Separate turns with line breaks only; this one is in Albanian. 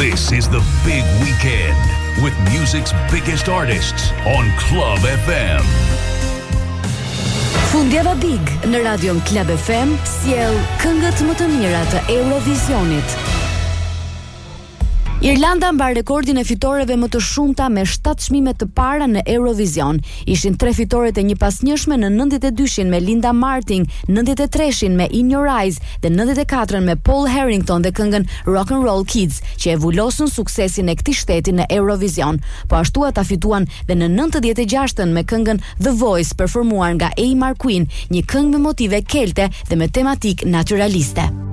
This is the big weekend with music's biggest artists on Club FM.
Fundjava Big në radion Club FM sjell këngët më të mira të Eurovisionit. Irlanda mban rekordin e fitoreve më të shumta me 7 çmime të para në Eurovision. Ishin 3 fitoret e njëpasnjëshme në 92-shin me Linda Martin, 93-shin me In Your Eyes dhe 94-ën me Paul Harrington dhe këngën Rock and Roll Kids, që e vulosën suksesin e këtij shteti në Eurovision. Po ashtu ata fituan dhe në 96-ën me këngën The Voice performuar nga Amar Queen, një këngë me motive kelte dhe me tematik naturaliste.